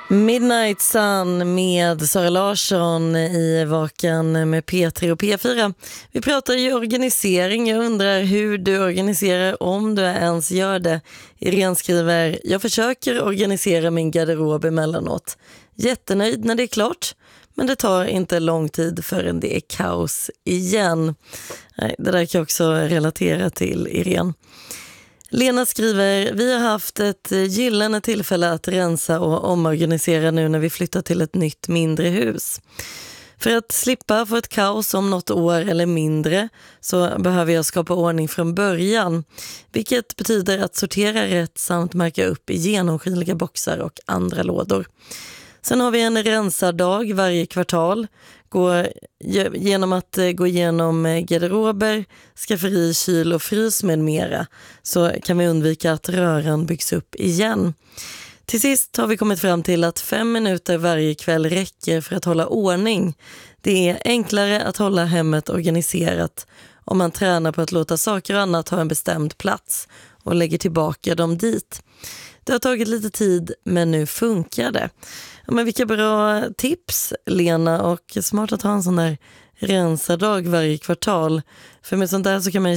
Midnight Sun med Sara Larsson i Vaken med P3 och P4. Vi pratar ju organisering. Jag undrar hur du organiserar, om du ens gör det. Irene skriver: jag försöker organisera min garderob emellanåt. Jättenöjd när det är klart, men det tar inte lång tid förrän det är kaos igen. Nej, det där kan jag också relatera till, Irene. Lena skriver: vi har haft ett gyllene tillfälle att rensa och omorganisera nu när vi flyttar till ett nytt mindre hus. För att slippa få ett kaos om något år eller mindre så behöver jag skapa ordning från början. Vilket betyder att sortera rätt samt märka upp i genomskinliga boxar och andra lådor. Sen har vi en rensardag varje kvartal. Genom att gå igenom garderober, skafferi, kyl och frys med mera, så kan vi undvika att röran byggs upp igen. Till sist har vi kommit fram till att 5 minuter varje kväll räcker för att hålla ordning. Det är enklare att hålla hemmet organiserat om man tränar på att låta saker och annat ha en bestämd plats och lägger tillbaka dem dit. Det har tagit lite tid, men nu funkar det. Ja, men vilka bra tips, Lena, och smart att ha en sån där rensardag varje kvartal. För med sånt där så kan man